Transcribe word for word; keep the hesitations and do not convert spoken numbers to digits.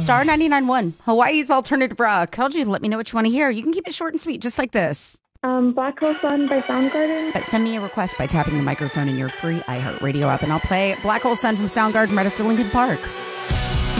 Star ninety-nine point one, Hawaii's alternative rock. Told you to let me know what you want to hear. You can keep it short and sweet, just like this. Um, Black Hole Sun by Soundgarden. But send me a request by tapping the microphone in your free iHeartRadio app, and I'll play Black Hole Sun from Soundgarden right after Linkin Park.